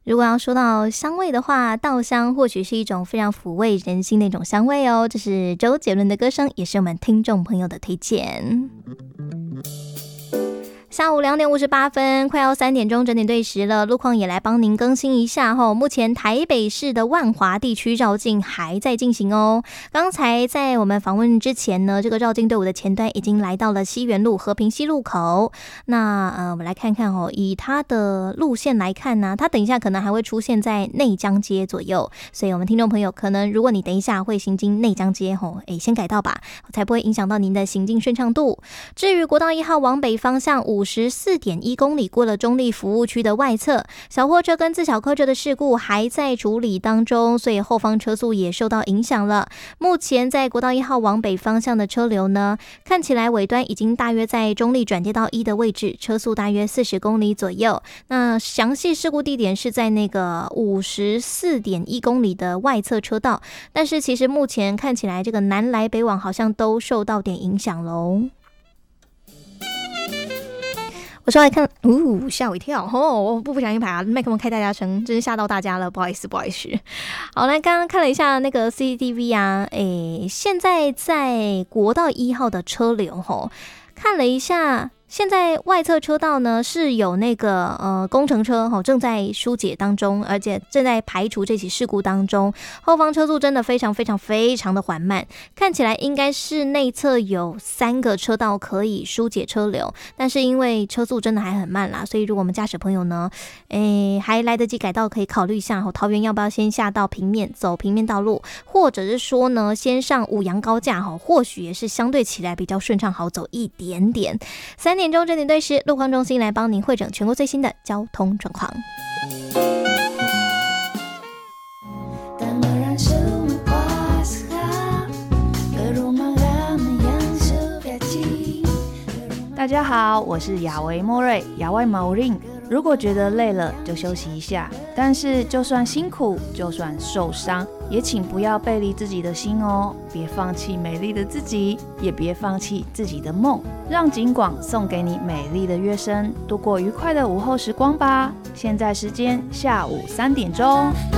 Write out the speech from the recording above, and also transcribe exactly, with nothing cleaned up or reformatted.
如果要说到香味的话，稻香或许是一种非常抚慰人心的一种香味哦。这是周杰伦的歌声，也是我们听众朋友的推荐。下午两点五十八分，快要三点钟，整点对时了。路况也来帮您更新一下哈。目前台北市的万华地区绕境还在进行哦。刚才在我们访问之前呢，这个绕境队伍的前端已经来到了西园路和平西路口。那呃，我们来看看哦，以它的路线来看呢、啊，它等一下可能还会出现在内江街左右，所以我们听众朋友可能如果你等一下会行经内江街吼，哎，先改道吧，才不会影响到您的行进顺畅度。至于国道一号往北方向五十四点一公里过了中立服务区的外侧，小货车跟自小客车的事故还在处理当中，所以后方车速也受到影响了。目前在国道一号往北方向的车流呢，看起来尾端已经大约在中立转接道一的位置，车速大约四十公里左右。那详细事故地点是在那个五十四点一公里的外侧车道，但是其实目前看起来这个南来北往好像都受到点影响喽。我稍微看，呜、哦，吓我一跳！哦，我不不小心把麦克风开大家声，真是吓到大家了，不好意思，不好意思。好，来，刚刚看了一下那个 C C T V 啊，诶，现在在国道一号的车流，吼，看了一下。现在外侧车道呢是有那个呃工程车哈、哦、正在疏解当中，而且正在排除这起事故当中。后方车速真的非常非常非常的缓慢，看起来应该是内侧有三个车道可以疏解车流，但是因为车速真的还很慢啦，所以如果我们驾驶朋友呢，诶还来得及改道，可以考虑一下哦，桃园要不要先下到平面走平面道路，或者是说呢先上五杨高架哈，或许也是相对起来比较顺畅好走一点点。三点钟整点对时，路况中心来帮您汇整全国最新的交通状况。 大家好，我是亚维莫瑞，亚维毛令。如果觉得累了，就休息一下。但是就算辛苦，就算受伤，也请不要背离自己的心哦。别放弃美丽的自己，也别放弃自己的梦。让景广送给你美丽的乐声，度过愉快的午后时光吧。现在时间下午三点钟。